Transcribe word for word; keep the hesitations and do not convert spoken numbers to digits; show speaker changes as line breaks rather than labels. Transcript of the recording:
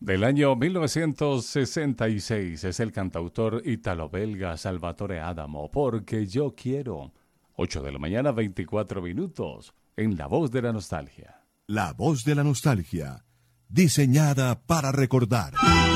Del año mil novecientos sesenta y seis es el cantautor ítalo-belga Salvatore Adamo, Porque yo quiero. ocho de la mañana, veinticuatro minutos, en La Voz de la Nostalgia.
La Voz de la Nostalgia, diseñada para recordar.